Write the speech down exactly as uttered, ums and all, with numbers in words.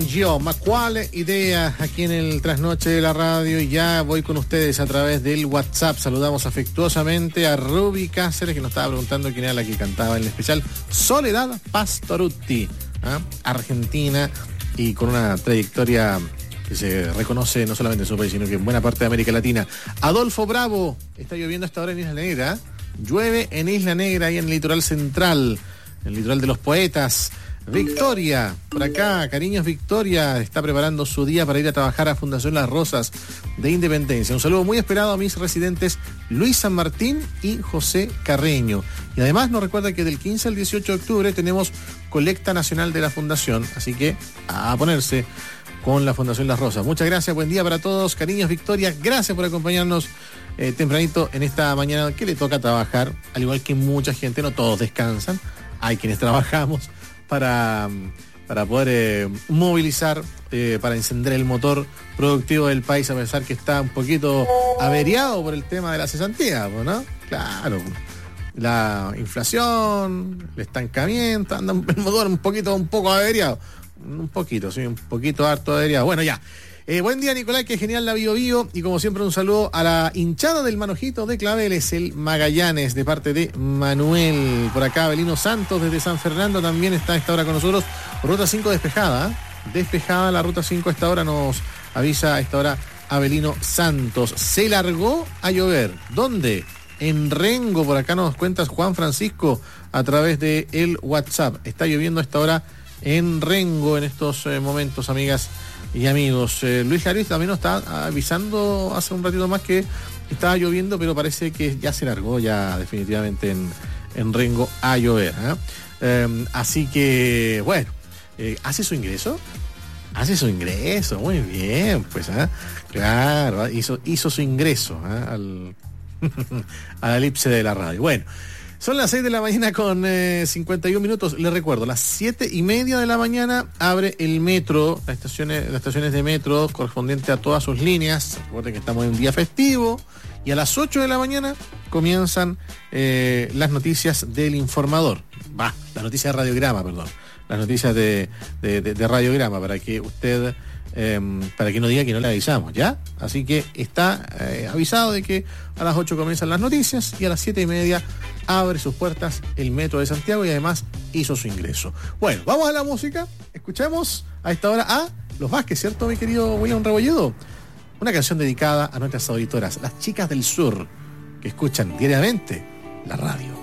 Yo, ma quale idea aquí en el Trasnoche de la Radio, y ya voy con ustedes a través del WhatsApp. Saludamos afectuosamente a Ruby Cáceres, que nos estaba preguntando quién era la que cantaba en el especial Soledad Pastorutti, ¿eh? Argentina, y con una trayectoria que se reconoce no solamente en su país, sino que en buena parte de América Latina. Adolfo Bravo, está lloviendo hasta ahora en Isla Negra, llueve en Isla Negra, ahí en el litoral central, el litoral de los poetas. Victoria, por acá, cariños Victoria, está preparando su día para ir a trabajar a Fundación Las Rosas de Independencia. Un saludo muy esperado a mis residentes Luis San Martín y José Carreño. Y además nos recuerda que del quince al dieciocho de octubre tenemos colecta nacional de la Fundación, así que a ponerse con la Fundación Las Rosas. Muchas gracias, buen día para todos, cariños Victoria, gracias por acompañarnos eh, tempranito en esta mañana que le toca trabajar, al igual que mucha gente, no todos descansan, hay quienes trabajamos para, para poder eh, movilizar, eh, para encender el motor productivo del país, a pesar que está un poquito averiado por el tema de la cesantía, ¿no? Claro, la inflación, el estancamiento, anda el motor un poquito, un poco averiado, un poquito, sí, un poquito harto averiado. Bueno, ya. Eh, buen día, Nicolás, que genial la Bio Bio, y como siempre un saludo a la hinchada del Manojito de Claveles, el Magallanes, de parte de Manuel. Por acá Abelino Santos desde San Fernando también está a esta hora con nosotros. Ruta cinco despejada, ¿eh? despejada la ruta cinco a esta hora, nos avisa a esta hora Abelino Santos. Se largó a llover. ¿Dónde? En Rengo, por acá nos cuentas Juan Francisco a través de el WhatsApp. Está lloviendo a esta hora en Rengo en estos eh, momentos, amigas y amigos. eh, Luis Jaris también nos está avisando hace un ratito más que estaba lloviendo, pero parece que ya se largó ya definitivamente en, en Rengo a llover, ¿eh? Eh, así que bueno, eh, hace su ingreso hace su ingreso muy bien, pues, ¿eh? Claro, hizo, hizo su ingreso, ¿eh? al a la elipse de la radio. Bueno, son las seis de la mañana con eh, cincuenta y un minutos. Les recuerdo, las siete y media de la mañana abre el metro, las estaciones, las estaciones de metro correspondientes a todas sus líneas. Recuerden que estamos en un día festivo. Y a las ocho de la mañana comienzan eh, las noticias del informador. Va, las noticias de Radiograma, perdón. Las noticias de, de, de, de Radiograma, para que usted... Eh, para que no diga que no le avisamos, ¿ya? Así que está eh, avisado de que a las ocho comienzan las noticias y a las siete y media abre sus puertas el Metro de Santiago, y además hizo su ingreso. Bueno, vamos a la música. Escuchamos a esta hora a Los Vázquez, ¿cierto, mi querido William Rebolledo? Una canción dedicada a nuestras auditoras, las chicas del sur, que escuchan diariamente la radio.